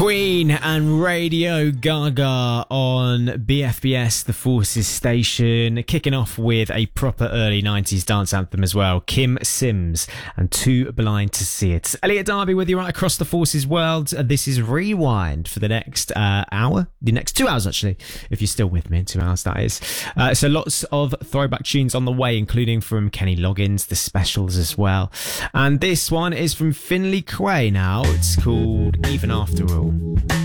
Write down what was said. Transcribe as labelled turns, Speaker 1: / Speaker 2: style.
Speaker 1: Queen and Radio Gaga on BFBS, the Forces station, kicking off with a proper early 90s dance anthem as well. Kim Sims and Too Blind to See It. Elliot Darby with you right across the Forces world. This is Rewind for the next hour, the next 2 hours actually, if you're still with me in 2 hours, that is. So lots of throwback tunes on the way, including from Kenny Loggins, the specials as well. And this one is from Finley Quay now. It's called Even After All.